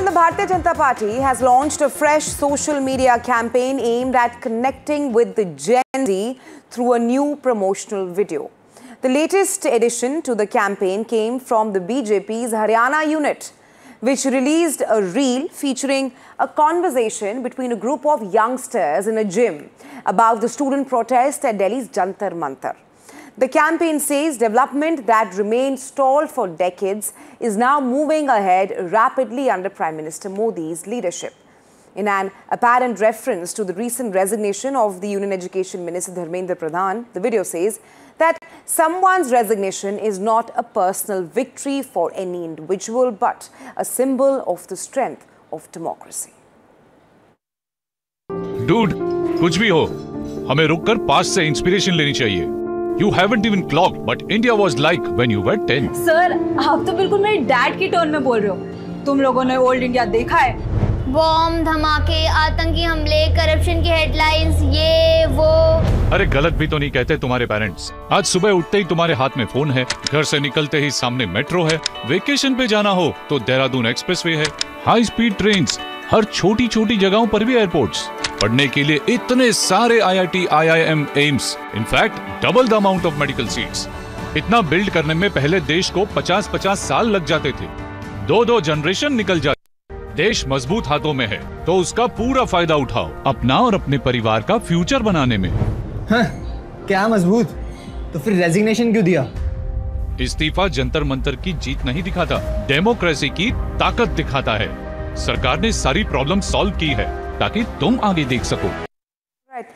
Well, the Bharatiya Janata Party has launched a fresh social media campaign aimed at connecting with the Gen Z through a new promotional video. The latest addition to the campaign came from the BJP's Haryana unit, which released a reel featuring a conversation between a group of youngsters in a gym about the student protest at Delhi's Jantar Mantar. The campaign says development that remained stalled for decades is now moving ahead rapidly under Prime Minister Modi's leadership. In an apparent reference to the recent resignation of the Union Education Minister Dharmendra Pradhan, the video says that someone's resignation is not a personal victory for any individual, but a symbol of the strength of democracy. Dude, कुछ भी हो, हमें रुककर past से inspiration लेनी चाहिए. You haven't even clocked, but India was like when you were 10. Sir, आप तो बिल्कुल मेरे डैड की टोन में बोल रहे हो. तुम लोगों ने ओल्ड इंडिया देखा है? बॉम्ब, धमाके, आतंकी हमले, करप्शन की हेडलाइंस, ये वो. अरे गलत भी तो नहीं कहते तुम्हारे पेरेंट्स. आज सुबह उठते ही तुम्हारे हाथ में फोन है, घर से निकलते ही सामने मेट्रो है, वेकेशन पे जाना हो तो देहरादून एक्सप्रेसवे है, हाई स्पीड ट्रेन्स, हर छोटी छोटी जगहों पर भी एयरपोर्ट्स, पढ़ने के लिए इतने सारे IIT, IIM, AIIMS, in fact double the amount of medical seats. इतना बिल्ड करने में पहले देश को 50-50 साल लग जाते थे. 2 जनरेशन निकल जाते. देश मजबूत हाथों में है तो उसका पूरा फायदा उठाओ अपना और अपने परिवार का फ्यूचर बनाने में. हाँ, क्या मजबूत? तो फिर रेजिग्नेशन क्यों दिया? इस्तीफा जंतर मंतर की जीत नहीं दिखाता, डेमोक्रेसी की ताकत दिखाता है. सरकार ने सारी प्रॉब्लम सॉल्व की है ताकि तुम आगे देख सको. Right.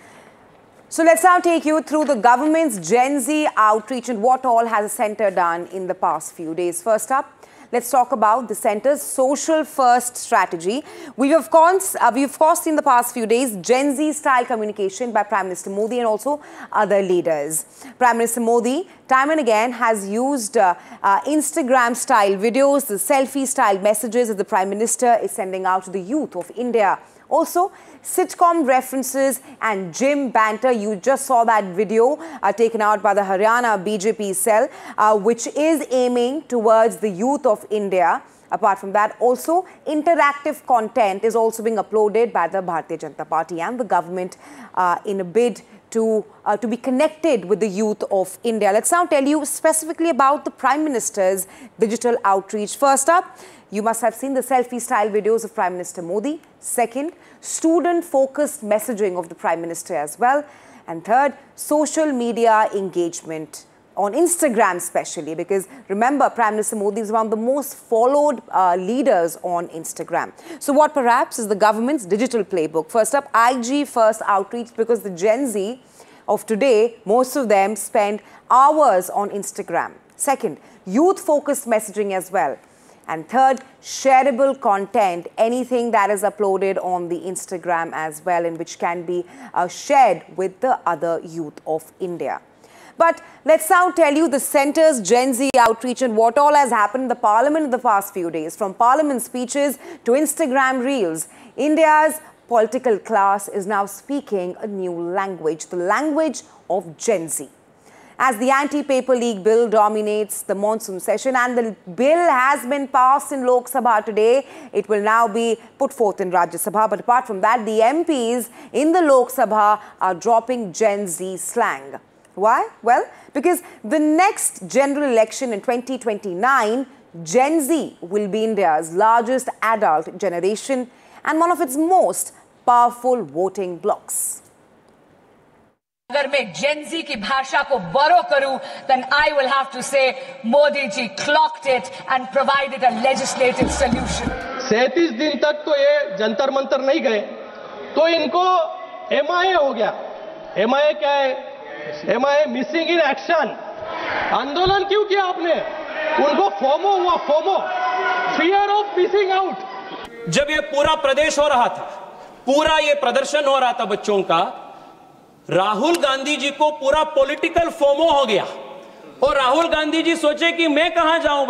So let's now take you through the government's Gen Z outreach and what all has the centre done in the past few days. First up, let's talk about the centre's social first strategy. We've of course seen the past few days Gen Z style communication by Prime Minister Modi and also other leaders. Prime Minister Modi time and again has used Instagram style videos, the selfie style messages that the Prime Minister is sending out to the youth of India. Also, sitcom references and gym banter. You just saw that video taken out by the Haryana BJP cell, which is aiming towards the youth of India. Apart from that, also interactive content is also being uploaded by the Bharatiya Janata Party and the government in a bid to be connected with the youth of India. Let's now tell you specifically about the Prime Minister's digital outreach. First up, you must have seen the selfie-style videos of Prime Minister Modi. Second, student-focused messaging of the Prime Minister as well. And third, social media engagement on Instagram especially, because remember, Prime Minister Modi is one of the most followed leaders on Instagram. So what perhaps is the government's digital playbook? First up, IG first outreach, because the Gen Z of today, most of them spend hours on Instagram. Second, youth-focused messaging as well. And third, shareable content, anything that is uploaded on the Instagram as well and which can be shared with the other youth of India. But let's now tell you the centre's Gen Z outreach and what all has happened in the parliament in the past few days. From parliament speeches to Instagram reels, India's political class is now speaking a new language, the language of Gen Z. As the anti-paper leak bill dominates the monsoon session and the bill has been passed in Lok Sabha today, it will now be put forth in Rajya Sabha. But apart from that, the MPs in the Lok Sabha are dropping Gen Z slang. Why? Well, because the next general election in 2029, Gen Z will be India's largest adult generation and one of its most powerful voting blocs. अगर मैं Gen Z की भाषा को borrow करूं, then I will have to say Modi ji clocked it and provided a legislative solution. 37 दिन तक तो ये जंतर मंतर नहीं गए, तो इनको MIA हो गया. MIA क्या है? MIA missing in action. आंदोलन क्यों किया आपने? उनको फोमो हुआ, FOMO, fear of missing out. जब ये पूरा प्रदेश हो रहा था, पूरा ये प्रदर्शन हो रहा था बच्चों का, राहुल गांधी जी को पूरा पॉलिटिकल फोमो हो गया और राहुल गांधी जी सोचे कि मैं कहां जाऊं.